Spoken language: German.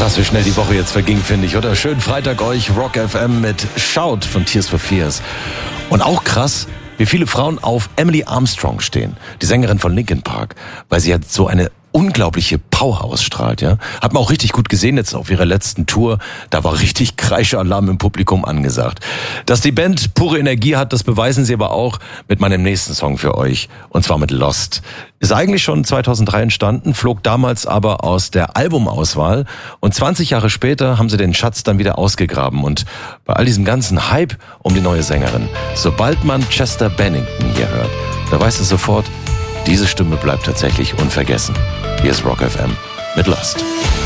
Krass, wie schnell die Woche jetzt verging, finde ich, oder? Schönen Freitag euch, Rock FM mit Shout von Tears for Fears. Und auch krass, wie viele Frauen auf Emily Armstrong stehen, die Sängerin von Linkin Park, weil sie hat so eine unglaubliche Power ausstrahlt, ja. Hat man auch richtig gut gesehen jetzt auf ihrer letzten Tour. Da war richtig Kreischalarm im Publikum angesagt. Dass die Band pure Energie hat, das beweisen sie aber auch mit meinem nächsten Song für euch. Und zwar mit Lost. Ist eigentlich schon 2003 entstanden, flog damals aber aus der Albumauswahl. Und 20 Jahre später haben sie den Schatz dann wieder ausgegraben. Und bei all diesem ganzen Hype um die neue Sängerin, sobald man Chester Bennington hier hört, da weiß es sofort, diese Stimme bleibt tatsächlich unvergessen. Hier ist Rock FM mit Lost.